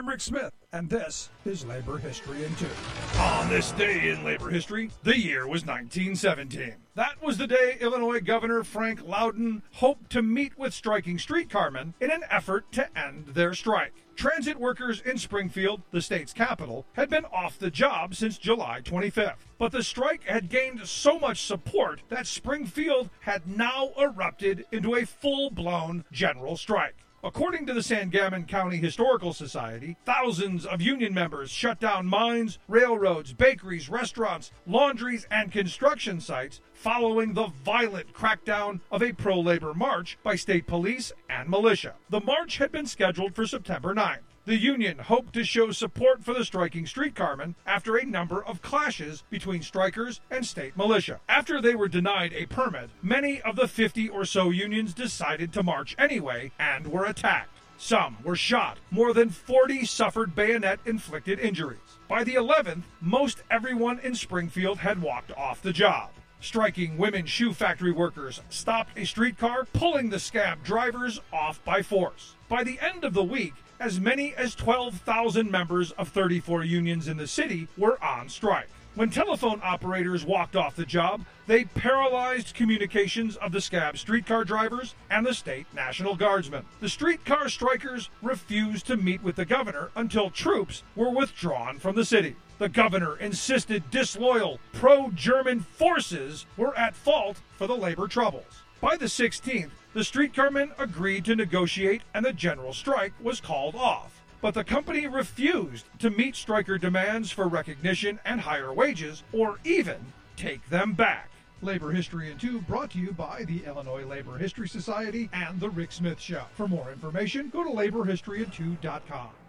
I'm Rick Smith, and this is Labor History in 2. On this day in labor history, the year was 1917. That was the day Illinois Governor Frank Loudon hoped to meet with striking streetcarmen in an effort to end their strike. Transit workers in Springfield, the state's capital, had been off the job since July 25th. But the strike had gained so much support that Springfield had now erupted into a full-blown general strike. According to the Sangamon County Historical Society, thousands of union members shut down mines, railroads, bakeries, restaurants, laundries, and construction sites following the violent crackdown of a pro-labor march by state police and militia. The march had been scheduled for September 9th. The union hoped to show support for the striking streetcarmen after a number of clashes between strikers and state militia. After they were denied a permit, many of the 50 or so unions decided to march anyway and were attacked. Some were shot. More than 40 suffered bayonet-inflicted injuries. By the 11th, most everyone in Springfield had walked off the job. Striking women shoe factory workers stopped a streetcar, pulling the scab drivers off by force. By the end of the week, as many as 12,000 members of 34 unions in the city were on strike. When telephone operators walked off the job, they paralyzed communications of the scab streetcar drivers and the state National Guardsmen. The streetcar strikers refused to meet with the governor until troops were withdrawn from the city. The governor insisted disloyal, pro-German forces were at fault for the labor troubles. By the 16th, the streetcarmen agreed to negotiate and the general strike was called off. But the company refused to meet striker demands for recognition and higher wages, or even take them back. Labor History in 2 brought to you by the Illinois Labor History Society and The Rick Smith Show. For more information, go to laborhistoryin2.com.